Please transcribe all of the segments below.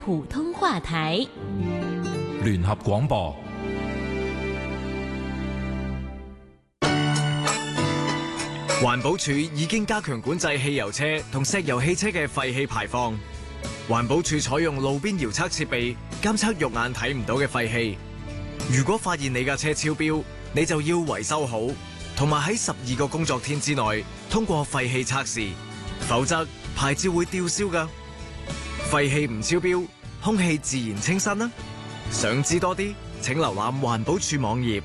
普通話台聯合廣播。 環保署已經加強管制汽油車同石油汽車嘅廢氣排放。環保署採用路邊遙測設備監測肉眼睇唔到嘅廢氣。如果發現你架車超標，你就要維修好，同埋喺12個工作天之內通過廢氣測試，否則牌照會吊銷㗎。廢氣唔超標，空氣自然清新啦。想知多啲，請瀏覽環保署網頁。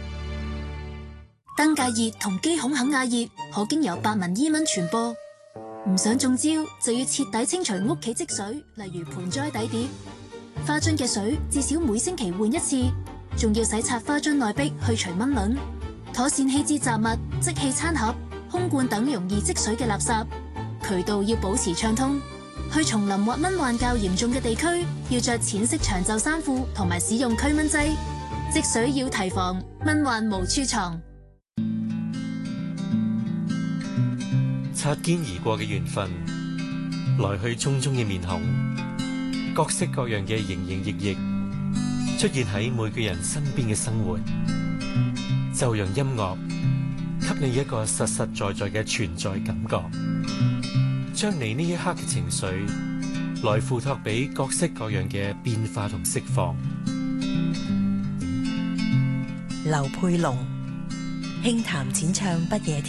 登革熱同基孔肯亞熱可經由白紋伊蚊傳播，唔想中招就要徹底清除屋企積水，例如盆栽底碟、花樽嘅水，至少每星期換一次，仲要洗擦花樽內壁去除蚊卵，妥善棄置雜物、即棄餐盒、空罐等容易積水嘅垃圾，渠道要保持暢通。去叢林或蚊患較嚴重嘅地區，要着淺色長袖衫褲同埋使用驅蚊劑。積水要提防，蚊患無處藏。 擦肩而過嘅緣分，來去匆匆嘅面孔，各式各樣嘅營營役役，出現喺每個人身邊嘅生活，就讓音樂給你一個實實在在嘅存在感覺，將你呢一刻嘅情緒來付託俾各式各樣嘅變化同釋放。 劉佩龍輕談淺唱不夜天。